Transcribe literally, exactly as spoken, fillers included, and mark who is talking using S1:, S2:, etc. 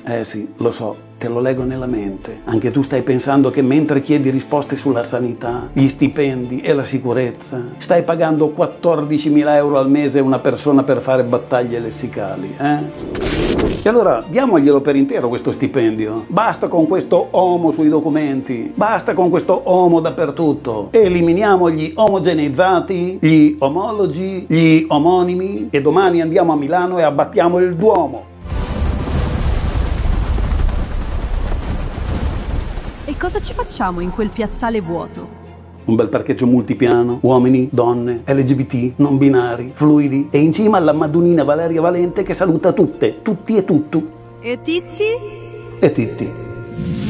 S1: Eh sì, lo so, te lo leggo nella mente. Anche tu stai pensando che mentre chiedi risposte sulla sanità, gli stipendi e la sicurezza, stai pagando quattordicimila euro al mese a una persona per fare battaglie lessicali, eh? E allora diamoglielo per intero questo stipendio. Basta con questo omo sui documenti, basta con questo omo dappertutto. Eliminiamo gli omogeneizzati, gli omologi, gli omonimi e domani andiamo a Milano e abbattiamo il Duomo.
S2: E cosa ci facciamo in quel piazzale vuoto?
S1: Un bel parcheggio multipiano, uomini, donne, L G B T, non binari, fluidi e in cima la Madonnina Valeria Valente che saluta tutte, tutti e tutto.
S2: E Titti?
S1: E Titti.